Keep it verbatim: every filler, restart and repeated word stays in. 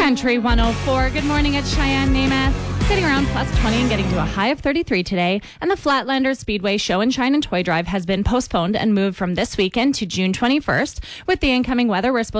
Country one oh four. Good morning at Cheyenne Namath. Sitting around plus twenty and getting to a high of thirty-three today. And the Flatlanders Speedway Show and Shine and Toy Drive has been postponed and moved from this weekend to June twenty-first. With the incoming weather, we're supposed